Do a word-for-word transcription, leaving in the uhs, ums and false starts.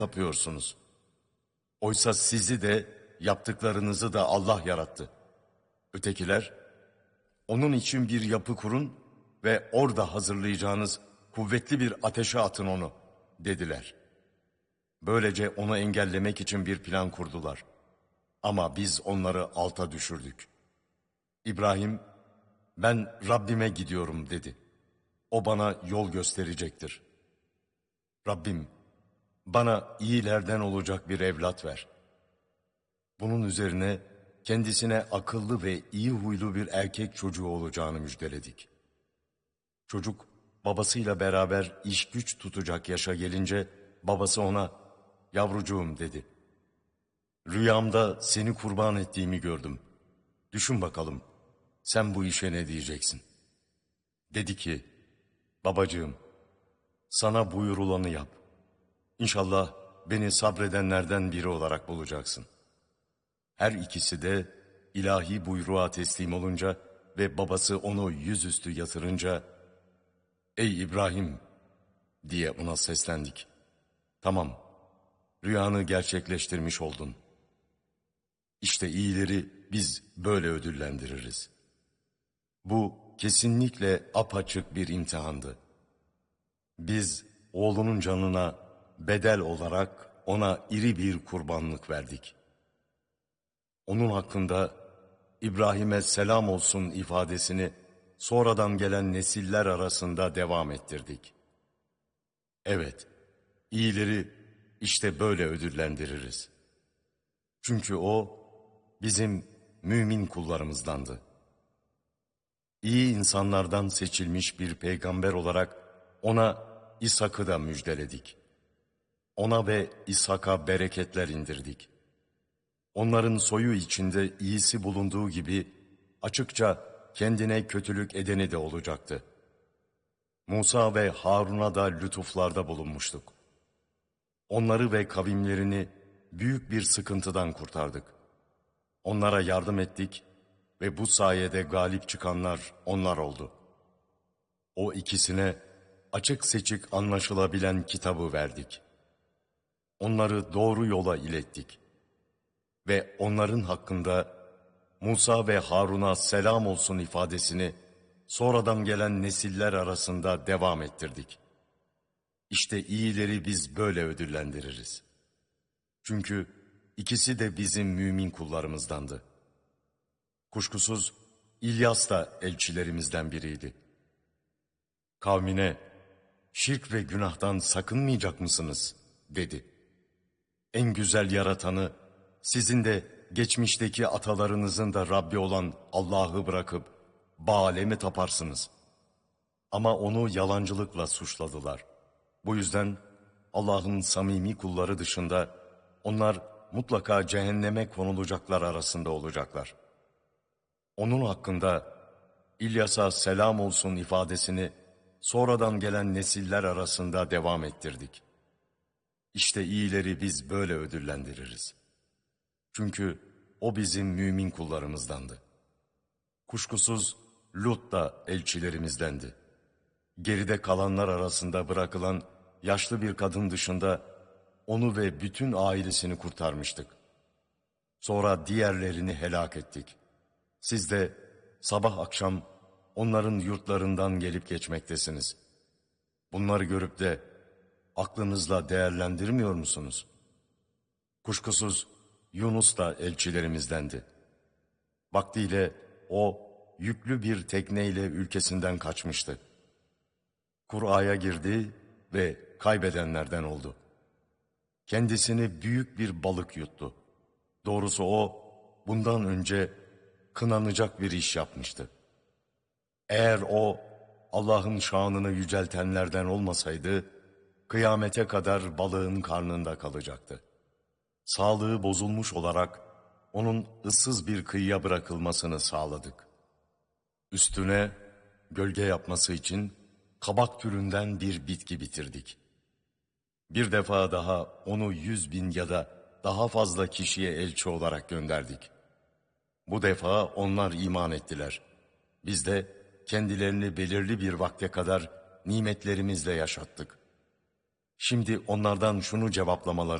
tapıyorsunuz. Oysa sizi de yaptıklarınızı da Allah yarattı. Ötekiler, onun için bir yapı kurun ve orada hazırlayacağınız kuvvetli bir ateşe atın onu, dediler. Böylece onu engellemek için bir plan kurdular. Ama biz onları alta düşürdük. İbrahim, ben Rabbime gidiyorum dedi. O bana yol gösterecektir. Rabbim, bana iyilerden olacak bir evlat ver. Bunun üzerine kendisine akıllı ve iyi huylu bir erkek çocuğu olacağını müjdeledik. Çocuk babasıyla beraber iş güç tutacak yaşa gelince babası ona, yavrucuğum dedi. Rüyamda seni kurban ettiğimi gördüm. Düşün bakalım, sen bu işe ne diyeceksin? Dedi ki, babacığım, sana buyurulanı yap. İnşallah beni sabredenlerden biri olarak bulacaksın. Her ikisi de ilahi buyruğa teslim olunca ve babası onu yüzüstü yatırınca, ey İbrahim diye ona seslendik. Tamam, rüyanı gerçekleştirmiş oldun. İşte iyileri biz böyle ödüllendiririz. Bu kesinlikle apaçık bir imtihandı. Biz oğlunun canına bedel olarak ona iri bir kurbanlık verdik. Onun hakkında İbrahim'e selam olsun ifadesini sonradan gelen nesiller arasında devam ettirdik. Evet, iyileri işte böyle ödüllendiririz. Çünkü o bizim mümin kullarımızdandı. İyi insanlardan seçilmiş bir peygamber olarak ona İshak'ı da müjdeledik. Ona ve İshak'a bereketler indirdik. Onların soyu içinde iyisi bulunduğu gibi açıkça kendine kötülük edeni de olacaktı. Musa ve Harun'a da lütuflarda bulunmuştuk. Onları ve kavimlerini büyük bir sıkıntıdan kurtardık. Onlara yardım ettik ve bu sayede galip çıkanlar onlar oldu. O ikisine açık seçik anlaşılabilen kitabı verdik. Onları doğru yola ilettik. Ve onların hakkında Musa ve Harun'a selam olsun ifadesini sonradan gelen nesiller arasında devam ettirdik. İşte iyileri biz böyle ödüllendiririz. Çünkü ikisi de bizim mümin kullarımızdandı. Kuşkusuz İlyas da elçilerimizden biriydi. Kavmine, şirk ve günahtan sakınmayacak mısınız? dedi. En güzel yaratanı, sizin de geçmişteki atalarınızın da Rabbi olan Allah'ı bırakıp Baal'e mi taparsınız? Ama onu yalancılıkla suçladılar. Bu yüzden Allah'ın samimi kulları dışında onlar mutlaka cehenneme konulacaklar arasında olacaklar. Onun hakkında İlyas'a selam olsun ifadesini sonradan gelen nesiller arasında devam ettirdik. İşte iyileri biz böyle ödüllendiririz. Çünkü o bizim mümin kullarımızdandı. Kuşkusuz Lut da elçilerimizdendi. Geride kalanlar arasında bırakılan yaşlı bir kadın dışında onu ve bütün ailesini kurtarmıştık. Sonra diğerlerini helak ettik. Siz de sabah akşam onların yurtlarından gelip geçmektesiniz. Bunları görüp de aklınızla değerlendirmiyor musunuz? Kuşkusuz Yunus da elçilerimizdendi. Vaktiyle o yüklü bir tekneyle ülkesinden kaçmıştı. Kur'a'ya girdi ve kaybedenlerden oldu. Kendisini büyük bir balık yuttu. Doğrusu o bundan önce kınanacak bir iş yapmıştı. Eğer o Allah'ın şanını yüceltenlerden olmasaydı, kıyamete kadar balığın karnında kalacaktı. Sağlığı bozulmuş olarak onun ıssız bir kıyıya bırakılmasını sağladık. Üstüne gölge yapması için kabak türünden bir bitki bitirdik. Bir defa daha onu yüz bin ya da daha fazla kişiye elçi olarak gönderdik. Bu defa onlar iman ettiler. Biz de kendilerini belirli bir vakte kadar nimetlerimizle yaşattık. Şimdi onlardan şunu cevaplamaları